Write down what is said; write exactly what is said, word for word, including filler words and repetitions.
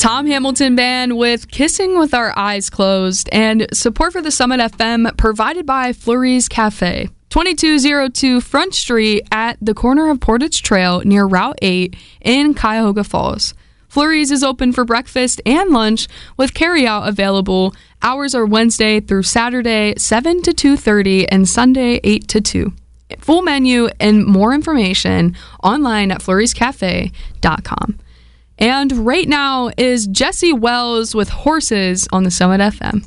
Tom Hamilton Band with Kissing with Our Eyes Closed, and support for the Summit F M provided by Fleury's Cafe, twenty-two oh two Front Street at the corner of Portage Trail near Route eight in Cuyahoga Falls. Fleury's is open for breakfast and lunch with carryout available. Hours are Wednesday through Saturday, seven to two thirty, and Sunday, eight to two. Full menu and more information online at fleuries cafe dot com. And right now is Jesse Wells with Horses on the Summit F M.